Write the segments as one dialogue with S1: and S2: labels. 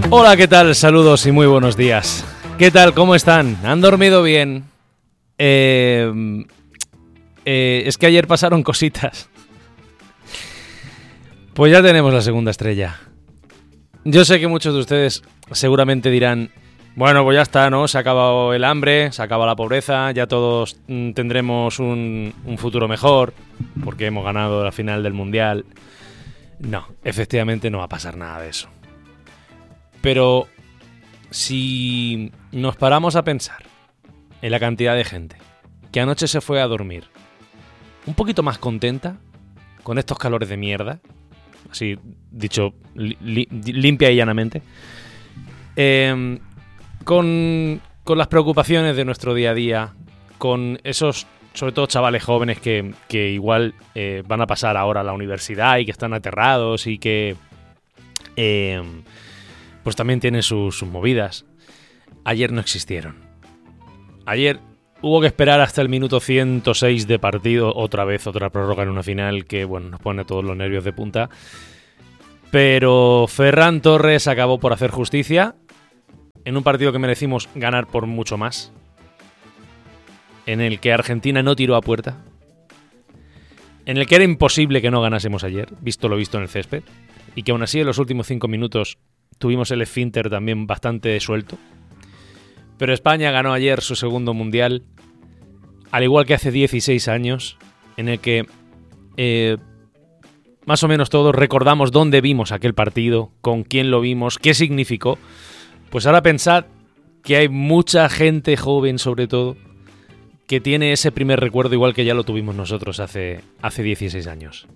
S1: Hola, ¿qué tal? Saludos y muy buenos días. ¿Qué tal? ¿Cómo están? ¿Han dormido bien? Es que ayer pasaron cositas. Pues ya tenemos la segunda estrella. Yo sé que muchos de ustedes seguramente dirán, bueno, pues ya está, ¿no? Se ha acabado el hambre, se acaba la pobreza, ya todos tendremos un futuro mejor porque hemos ganado la final del Mundial. No, efectivamente no va a pasar nada de eso. Pero si nos paramos a pensar en la cantidad de gente que anoche se fue a dormir un poquito más contenta con estos calores de mierda, así dicho limpia y llanamente, con las preocupaciones de nuestro día a día, con esos, sobre todo chavales jóvenes que igual van a pasar ahora a la universidad y que están aterrados y que pues también tienen sus movidas. Ayer no existieron. Ayer hubo que esperar hasta el minuto 106 de partido, otra vez, otra prórroga en una final que, bueno, nos pone todos los nervios de punta. Pero Ferran Torres acabó por hacer justicia en un partido que merecimos ganar por mucho más, en el que Argentina no tiró a puerta, en el que era imposible que no ganásemos ayer, visto lo visto en el césped, y que aún así en los últimos 5 minutos tuvimos el esfínter también bastante suelto. Pero España ganó ayer su segundo mundial, al igual que hace 16 años, en el que más o menos todos recordamos dónde vimos aquel partido, con quién lo vimos, qué significó. Pues ahora pensad que hay mucha gente joven, sobre todo, que tiene ese primer recuerdo igual que ya lo tuvimos nosotros hace 16 años.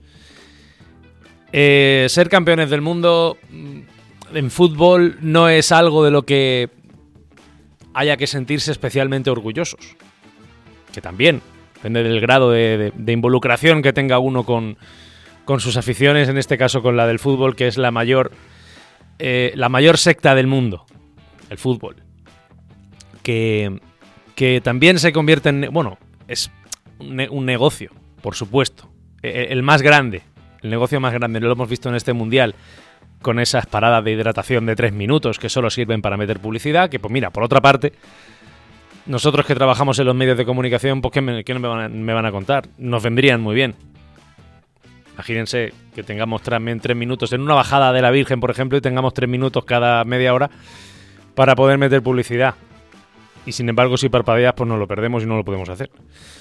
S1: Ser campeones del mundo en fútbol no es algo de lo que haya que sentirse especialmente orgullosos. Que también depende del grado de involucración que tenga uno con sus aficiones, en este caso con la del fútbol, que es la mayor secta del mundo, el fútbol. Que también se convierte en... Bueno, es un negocio, por supuesto. El más grande, el negocio más grande, lo hemos visto en este mundial, con esas paradas de hidratación de 3 minutos que solo sirven para meter publicidad, que pues mira, por otra parte, nosotros que trabajamos en los medios de comunicación, pues ¿qué me van a contar? Nos vendrían muy bien. Imagínense que tengamos también 3 minutos en una bajada de la Virgen, por ejemplo, y tengamos 3 minutos cada media hora para poder meter publicidad. Y sin embargo, si parpadeas, pues nos lo perdemos y no lo podemos hacer.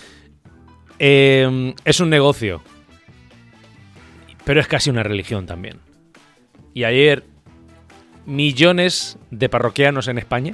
S1: Es un negocio, pero es casi una religión también. Y ayer, millones de parroquianos en España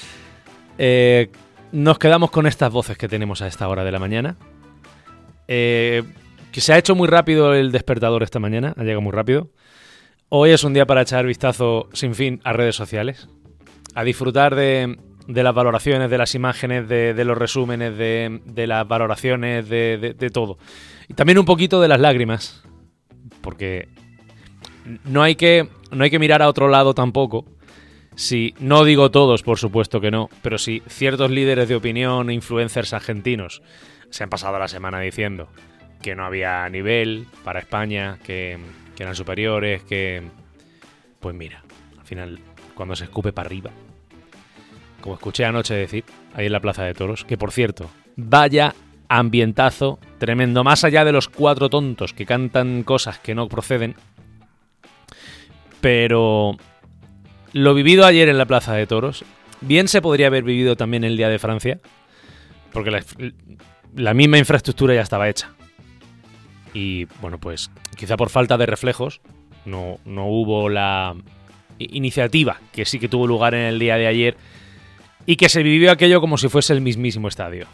S1: nos quedamos con estas voces que tenemos a esta hora de la mañana. Que se ha hecho muy rápido el despertador esta mañana, ha llegado muy rápido. Hoy es un día para echar vistazo sin fin a redes sociales, a disfrutar de las valoraciones, de las imágenes, de los resúmenes, de las valoraciones, de todo. Y también un poquito de las lágrimas, porque no hay que mirar a otro lado tampoco. Si, no digo todos, por supuesto que no, pero si ciertos líderes de opinión, influencers argentinos, se han pasado la semana diciendo que no había nivel para España, que eran superiores, que... Pues mira, al final, cuando se escupe para arriba, como escuché anoche decir, ahí en la Plaza de Toros, que por cierto, vaya ambientazo tremendo, más allá de los 4 tontos que cantan cosas que no proceden. Pero lo vivido ayer en la Plaza de Toros, bien se podría haber vivido también el Día de Francia, porque la misma infraestructura ya estaba hecha. Y bueno, pues quizá por falta de reflejos no hubo la iniciativa que sí que tuvo lugar en el día de ayer y que se vivió aquello como si fuese el mismísimo estadio.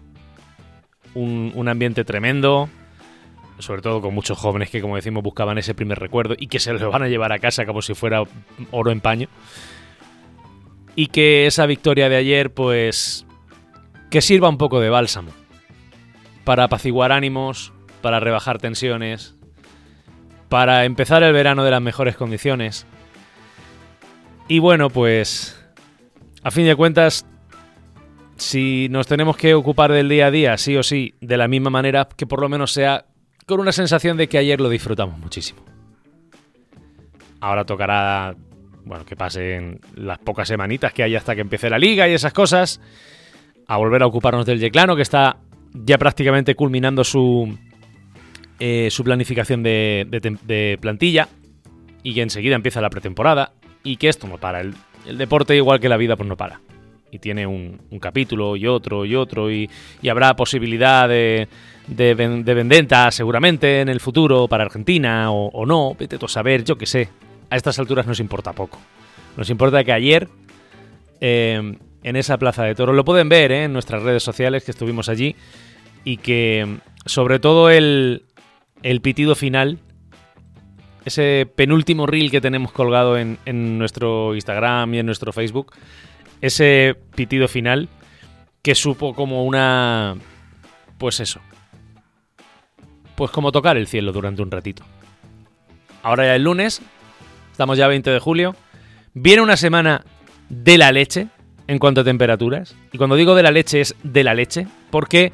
S1: Un ambiente tremendo, sobre todo con muchos jóvenes que, como decimos, buscaban ese primer recuerdo y que se lo van a llevar a casa como si fuera oro en paño. Y que esa victoria de ayer, pues, que sirva un poco de bálsamo para apaciguar ánimos, para rebajar tensiones, para empezar el verano de las mejores condiciones. Y bueno, pues, a fin de cuentas, si nos tenemos que ocupar del día a día, sí o sí, de la misma manera, que por lo menos sea con una sensación de que ayer lo disfrutamos muchísimo. Ahora tocará bueno, que pasen las pocas semanitas que hay hasta que empiece la liga y esas cosas, a volver a ocuparnos del Yeclano, que está ya prácticamente culminando su planificación de plantilla, y que enseguida empieza la pretemporada, y que esto no para. El deporte, igual que la vida, pues no para. Y tiene un capítulo y otro, y habrá posibilidad de vendetta seguramente en el futuro para Argentina o no, vete tú a saber, yo qué sé. A estas alturas nos importa poco. Nos importa que ayer en esa plaza de toros, lo pueden ver en nuestras redes sociales, que estuvimos allí, y que sobre todo el pitido final, ese penúltimo reel que tenemos colgado en nuestro Instagram y en nuestro Facebook, ese pitido final que supo como una... pues eso. Pues como tocar el cielo durante un ratito. Ahora ya es lunes, estamos ya a 20 de julio, viene una semana de la leche en cuanto a temperaturas, y cuando digo de la leche es de la leche, porque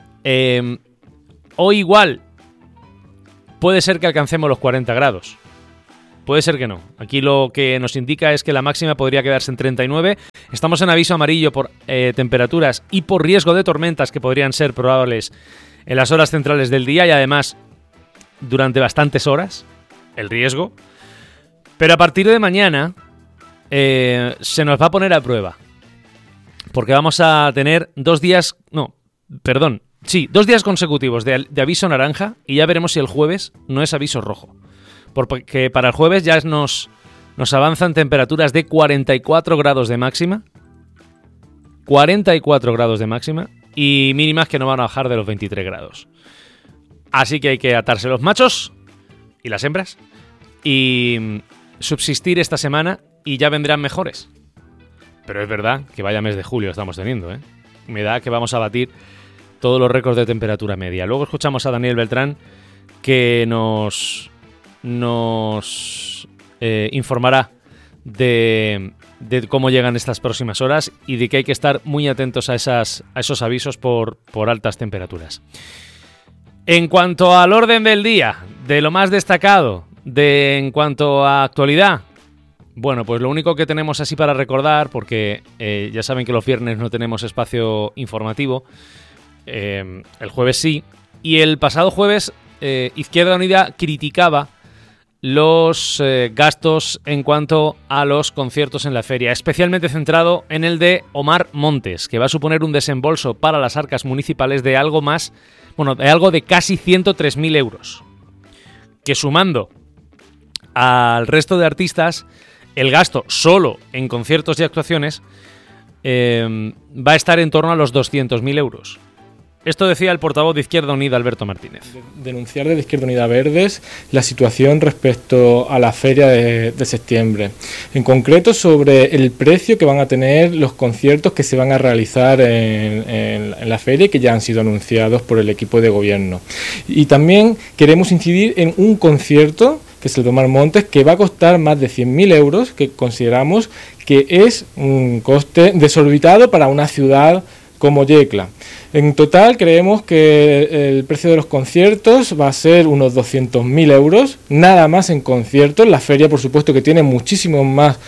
S1: hoy igual puede ser que alcancemos los 40 grados. Puede ser que no. Aquí lo que nos indica es que la máxima podría quedarse en 39. Estamos en aviso amarillo por temperaturas y por riesgo de tormentas que podrían ser probables en las horas centrales del día, y además durante bastantes horas el riesgo. Pero a partir de mañana se nos va a poner a prueba, porque vamos a tener 2 días consecutivos de aviso naranja, y ya veremos si el jueves no es aviso rojo. Porque para el jueves ya nos avanzan temperaturas de 44 grados de máxima. 44 grados de máxima. Y mínimas que no van a bajar de los 23 grados. Así que hay que atarse los machos y las hembras y subsistir esta semana, y ya vendrán mejores. Pero es verdad que vaya mes de julio estamos teniendo, ¿eh? Me da que vamos a batir todos los récords de temperatura media. Luego escuchamos a Daniel Beltrán, que nos informará de cómo llegan estas próximas horas, y de que hay que estar muy atentos a esos avisos por altas temperaturas. En cuanto al orden del día, de lo más destacado, en cuanto a actualidad, bueno, pues lo único que tenemos así para recordar, porque ya saben que los viernes no tenemos espacio informativo, el jueves sí, y el pasado jueves Izquierda Unida criticaba los gastos en cuanto a los conciertos en la feria, especialmente centrado en el de Omar Montes, que va a suponer un desembolso para las arcas municipales de algo de casi 103.000 euros, que sumando al resto de artistas, el gasto solo en conciertos y actuaciones va a estar en torno a los 200.000 euros. Esto decía el portavoz de Izquierda Unida, Alberto Martínez.
S2: Denunciar desde Izquierda Unida Verdes la situación respecto a la feria de septiembre. En concreto, sobre el precio que van a tener los conciertos que se van a realizar en la feria y que ya han sido anunciados por el equipo de gobierno. Y también queremos incidir en un concierto, que es el de Omar Montes, que va a costar más de 100.000 euros, que consideramos que es un coste desorbitado para una ciudad como Yecla. En total creemos que el precio de los conciertos va a ser unos 200.000 euros, nada más en conciertos. La feria, por supuesto, que tiene muchísimos más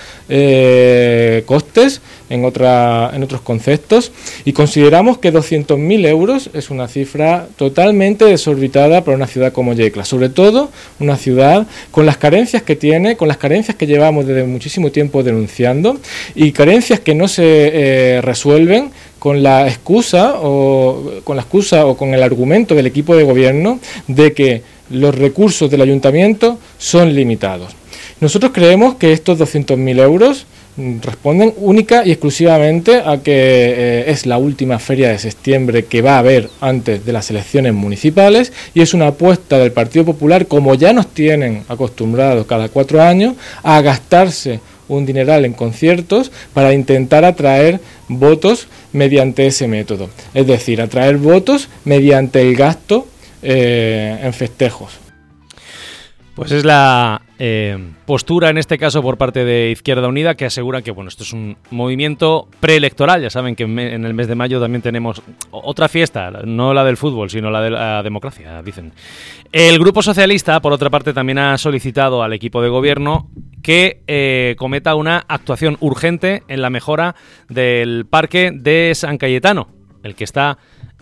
S2: costes en otros conceptos, y consideramos que 200.000 euros es una cifra totalmente desorbitada para una ciudad como Yecla, sobre todo una ciudad con las carencias que tiene, con las carencias que llevamos desde muchísimo tiempo denunciando, y carencias que no se resuelven con la excusa o con el argumento del equipo de gobierno de que los recursos del ayuntamiento son limitados. Nosotros creemos que estos 200.000 euros responden única y exclusivamente a que es la última feria de septiembre que va a haber antes de las elecciones municipales, y es una apuesta del Partido Popular, como ya nos tienen acostumbrados cada 4 años, a gastarse un dineral en conciertos para intentar atraer votos mediante ese método, es decir, atraer votos mediante el gasto en festejos.
S1: Pues es la postura en este caso por parte de Izquierda Unida, que asegura que esto es un movimiento preelectoral. Ya saben que en el mes de mayo también tenemos otra fiesta, no la del fútbol, sino la de la democracia, dicen. El Grupo Socialista, por otra parte, también ha solicitado al equipo de gobierno que cometa una actuación urgente en la mejora del parque de San Cayetano, el que está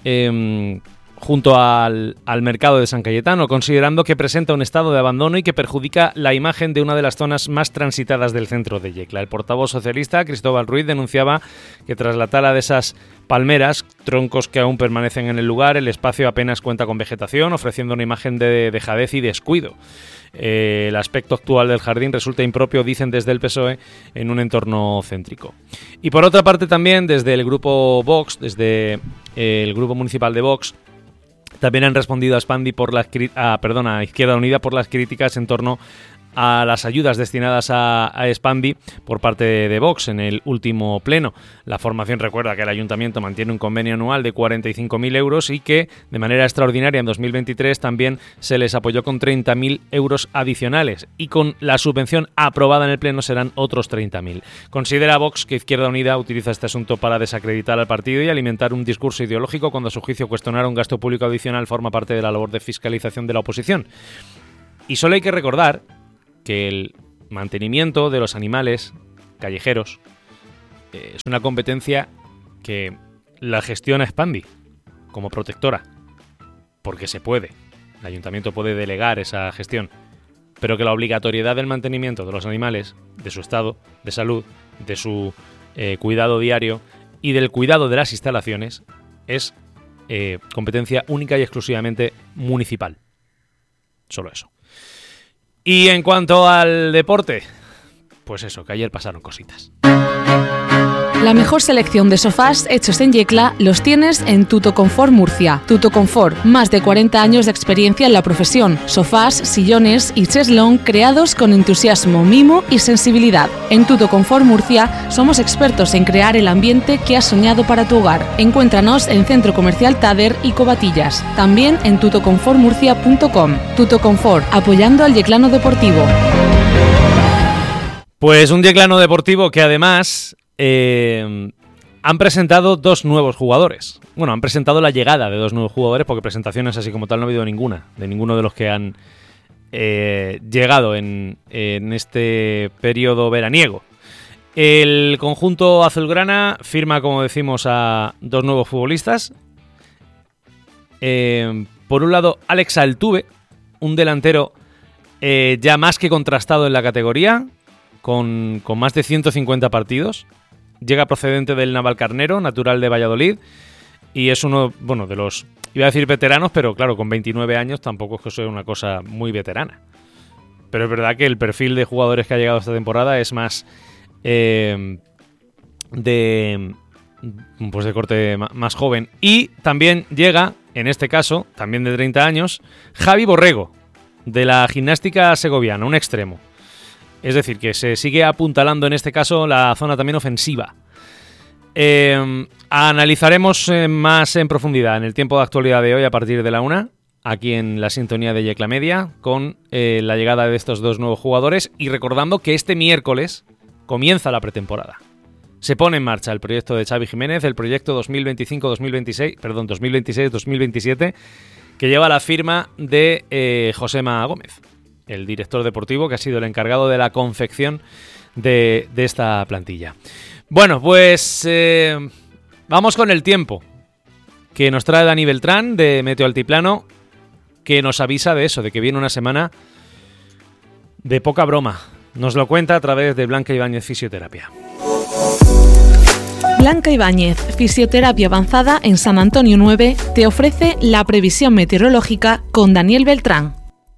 S1: junto al mercado de San Cayetano, considerando que presenta un estado de abandono y que perjudica la imagen de una de las zonas más transitadas del centro de Yecla. El portavoz socialista, Cristóbal Ruiz, denunciaba que tras la tala de esas palmeras, troncos que aún permanecen en el lugar, el espacio apenas cuenta con vegetación, ofreciendo una imagen de dejadez y descuido. El aspecto actual del jardín resulta impropio, dicen desde el PSOE, en un entorno céntrico. Y por otra parte también desde el grupo Vox, desde el grupo municipal de Vox, también han respondido a Izquierda Unida por las críticas en torno a las ayudas destinadas a Spandi por parte de Vox en el último pleno. La formación recuerda que el Ayuntamiento mantiene un convenio anual de 45.000 euros y que de manera extraordinaria en 2023 también se les apoyó con 30.000 euros adicionales y con la subvención aprobada en el pleno serán otros 30.000. Considera Vox que Izquierda Unida utiliza este asunto para desacreditar al partido y alimentar un discurso ideológico cuando a su juicio cuestionar un gasto público adicional forma parte de la labor de fiscalización de la oposición. Y solo hay que recordar que el mantenimiento de los animales callejeros es una competencia que la gestiona Spandi como protectora, porque se puede. El ayuntamiento puede delegar esa gestión, pero que la obligatoriedad del mantenimiento de los animales, de su estado de salud, de su cuidado diario y del cuidado de las instalaciones es competencia única y exclusivamente municipal. Solo eso. Y en cuanto al deporte, pues eso, que ayer pasaron cositas.
S3: La mejor selección de sofás hechos en Yecla los tienes en Tuto Confort Murcia. Tuto Confort, más de 40 años de experiencia en la profesión. Sofás, sillones y cheslón creados con entusiasmo, mimo y sensibilidad. En Tuto Confort Murcia somos expertos en crear el ambiente que has soñado para tu hogar. Encuéntranos en Centro Comercial Tader y Covatillas. También en tutoconfortmurcia.com. Tuto Confort, apoyando al yeclano deportivo.
S1: Pues un yeclano deportivo que además han presentado dos nuevos jugadores. Bueno, han presentado la llegada de dos nuevos jugadores porque presentaciones así como tal no ha habido ninguna, de ninguno de los que han llegado en este periodo veraniego. El conjunto azulgrana firma, como decimos, a dos nuevos futbolistas. Por un lado, Alex Altuve, un delantero ya más que contrastado en la categoría, con más de 150 partidos. Llega procedente del Navalcarnero, natural de Valladolid, y es uno, bueno, de los, iba a decir veteranos, pero claro, con 29 años tampoco es que sea una cosa muy veterana. Pero es verdad que el perfil de jugadores que ha llegado esta temporada es más de corte más joven. Y también llega, en este caso, también de 30 años, Javi Borrego, de la Gimnástica Segoviana, un extremo. Es decir, que se sigue apuntalando en este caso la zona también ofensiva. Analizaremos más en profundidad en el tiempo de actualidad de hoy a partir de la 1, aquí en la sintonía de Yecla Media, con la llegada de estos dos nuevos jugadores y recordando que este miércoles comienza la pretemporada. Se pone en marcha el proyecto de Xavi Jiménez, el proyecto 2026-2027, que lleva la firma de Josema Gómez, el director deportivo que ha sido el encargado de la confección de esta plantilla. Bueno, pues vamos con el tiempo que nos trae Dani Beltrán de Meteo Altiplano, que nos avisa de eso, de que viene una semana de poca broma. Nos lo cuenta a través de Blanca Ibáñez Fisioterapia.
S3: Blanca Ibáñez, Fisioterapia Avanzada en San Antonio 9, te ofrece la previsión meteorológica con Daniel Beltrán.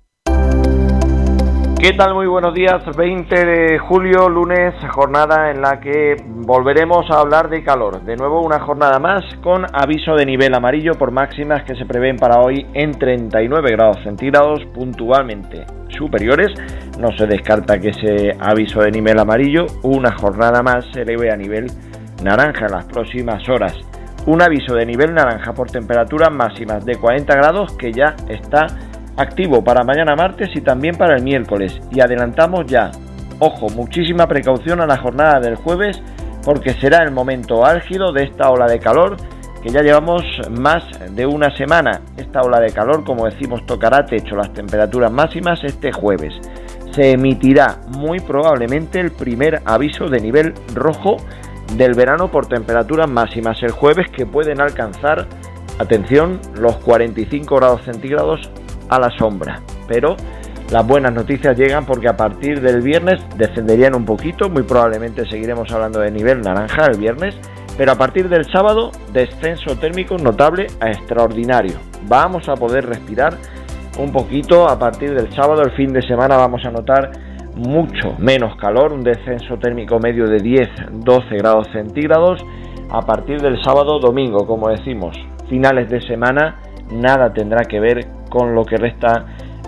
S4: ¿Qué tal? Muy buenos días. 20 de julio, lunes, jornada en la que volveremos a hablar de calor. De nuevo una jornada más con aviso de nivel amarillo por máximas que se prevén para hoy en 39 grados centígrados, puntualmente superiores. No se descarta que ese aviso de nivel amarillo, una jornada más, se eleve a nivel naranja en las próximas horas. Un aviso de nivel naranja por temperaturas máximas de 40 grados que ya está activo para mañana martes y también para el miércoles. Y adelantamos ya, ojo, muchísima precaución a la jornada del jueves porque será el momento álgido de esta ola de calor que ya llevamos más de una semana. Esta ola de calor, como decimos, tocará techo las temperaturas máximas este jueves. se emitirá muy probablemente el primer aviso de nivel rojo del verano por temperaturas máximas el jueves, que pueden alcanzar, atención, los 45 grados centígrados a la sombra. Pero las buenas noticias llegan porque a partir del viernes descenderían un poquito, muy probablemente seguiremos hablando de nivel naranja el viernes, pero a partir del sábado descenso térmico notable a extraordinario. Vamos a poder respirar un poquito a partir del sábado. El fin de semana vamos a notar mucho menos calor, un descenso térmico medio de 10-12 grados centígrados a partir del sábado domingo. Como decimos, finales de semana nada tendrá que ver con lo que resta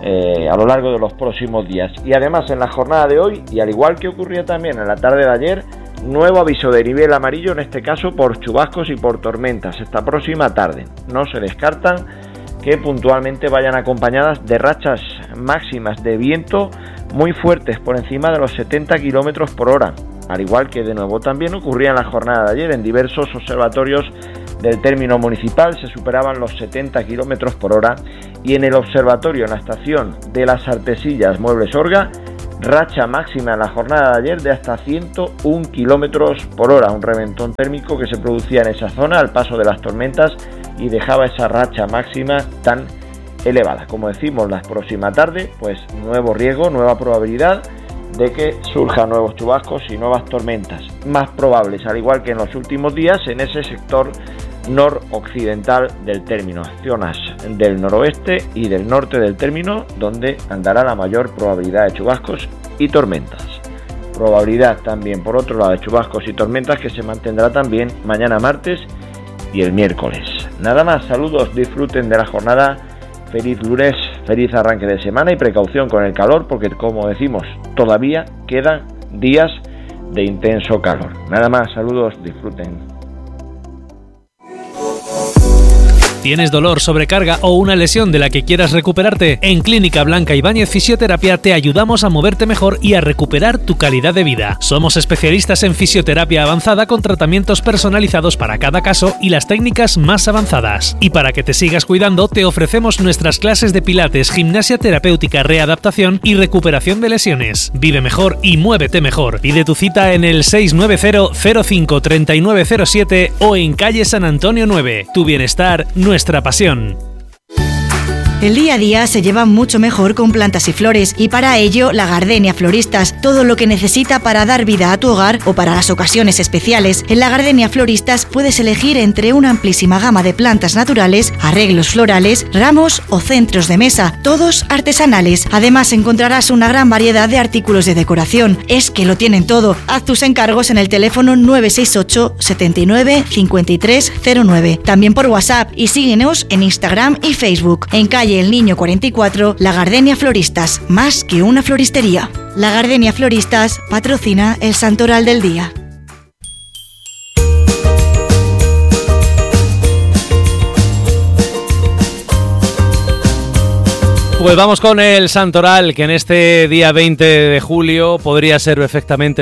S4: a lo largo de los próximos días. Y además en la jornada de hoy, y al igual que ocurría también en la tarde de ayer, nuevo aviso de nivel amarillo, en este caso por chubascos y por tormentas esta próxima tarde. No se descartan que puntualmente vayan acompañadas de rachas máximas de viento muy fuertes por encima de los 70 km por hora, al igual que de nuevo también ocurría en la jornada de ayer. En diversos observatorios del término municipal se superaban los 70 km por hora, y en el observatorio, en la estación de las Artesillas Muebles Orga, racha máxima en la jornada de ayer de hasta 101 km por hora, un reventón térmico que se producía en esa zona al paso de las tormentas y dejaba esa racha máxima tan elevada. Como decimos, la próxima tarde, pues nuevo riesgo, nueva probabilidad de que surjan nuevos chubascos y nuevas tormentas, más probables, al igual que en los últimos días, en ese sector noroccidental del término, zonas del noroeste y del norte del término, donde andará la mayor probabilidad de chubascos y tormentas. Probabilidad también, por otro lado, de chubascos y tormentas que se mantendrá también mañana martes y el miércoles. Nada más, saludos, disfruten de la jornada, feliz lunes, feliz arranque de semana y precaución con el calor, porque como decimos, todavía quedan días de intenso calor. Nada más, saludos, disfruten.
S1: ¿Tienes dolor, sobrecarga o una lesión de la que quieras recuperarte? En Clínica Blanca Ibáñez Fisioterapia te ayudamos a moverte mejor y a recuperar tu calidad de vida. Somos especialistas en fisioterapia avanzada con tratamientos personalizados para cada caso y las técnicas más avanzadas. Y para que te sigas cuidando, te ofrecemos nuestras clases de pilates, gimnasia terapéutica, readaptación y recuperación de lesiones. Vive mejor y muévete mejor. Pide tu cita en el 690-05-3907 o en calle San Antonio 9. Tu bienestar, nuestra pasión.
S5: El día a día se lleva mucho mejor con plantas y flores, y para ello La Gardenia Floristas, todo lo que necesita para dar vida a tu hogar o para las ocasiones especiales. En La Gardenia Floristas puedes elegir entre una amplísima gama de plantas naturales, arreglos florales, ramos o centros de mesa, todos artesanales. Además encontrarás una gran variedad de artículos de decoración. Es que lo tienen todo. Haz tus encargos en el teléfono 968 79 53 09, también por WhatsApp, y síguenos en Instagram y Facebook. En calle El Niño 44, La Gardenia Floristas, más que una floristería. La Gardenia Floristas patrocina el Santoral del Día.
S1: Pues vamos con el Santoral, que en este día 20 de julio podría ser perfectamente